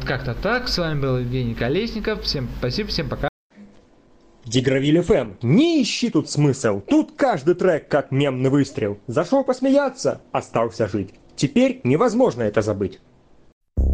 Вот как-то так. С вами был Евгений Колесников. Всем спасибо, всем пока. Дигравиль FM. Не ищи тут смысл. Тут каждый трек как мемный выстрел. Зашел посмеяться, остался жить. Теперь невозможно это забыть.